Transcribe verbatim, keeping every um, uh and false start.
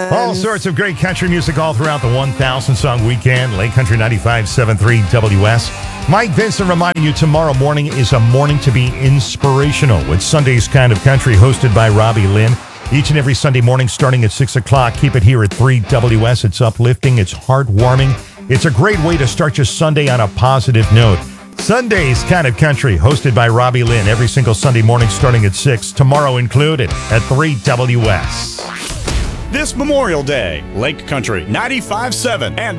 All sorts of great country music all throughout the one thousand song weekend. Lake Country ninety-five point seven three W S. Mike Vincent reminding you tomorrow morning is a morning to be inspirational with Sunday's Kind of Country hosted by Robbie Lynn. Each and every Sunday morning starting at six o'clock. Keep it here at three W S. It's uplifting. It's heartwarming. It's a great way to start your Sunday on a positive note. Sunday's Kind of Country hosted by Robbie Lynn every single Sunday morning starting at six. Tomorrow included at three W S. This Memorial Day, Lake Country ninety-five point seven and